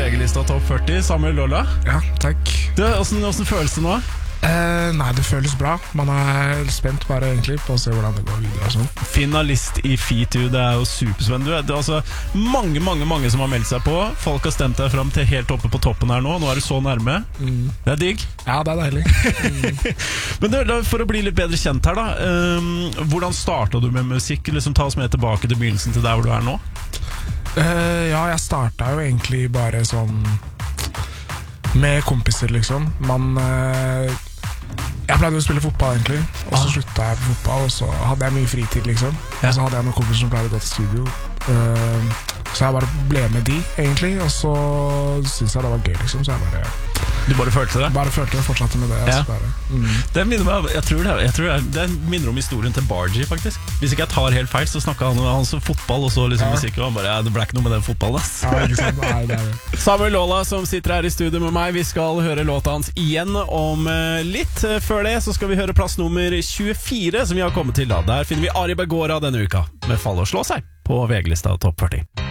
VG-lista Topp 40, Samuel Lolla. Ja, takk. Hvordan føles det nå? Nei, det føles bra. Man er spent bare egentlig på å se hvordan det går videre og sånn. Finalist i FITU, det jo superspennende. Det altså mange som har meldt seg på. Folk har stemt deg frem til helt oppe på toppen her nå. Nå du så nærme. Det digg. Ja, det deilig. Men for å bli litt bedre kjent her da, hvordan startet du med musikk? Liksom, ta oss med tilbake til begynnelsen til der hvor du nå. Ja, jeg startet jo egentlig bare sånn med kompiser liksom. Jeg pleide å spille fotball egentlig, og så sluttet jeg på fotball, og så hadde jeg mye fritid liksom. Og så hadde jeg noen kompiser som pleide å gå til studio, så jeg bare ble med de egentlig, og så synes jeg det var gøy liksom, så jeg bare... Du bare følte det? Bare følte det, fortsatte med det. Ja. Det minner meg, jeg tror det minner om historien til Bargy faktisk. Hvis ikke jeg tar helt feil, så snakket han om fotball og så liksom musikk, og han bare, det ble ikke noe med den fotballen. Ja, ikke sant? Nei, det det. Samuel Lolla som sitter her i studio med meg, vi skal høre låta hans igjen om litt. Før det så skal vi høre plass nummer 24 som vi har kommet til da. Der finner vi Ari Begårda denne uka med Fall og slå seg på VG-lista Topp 40.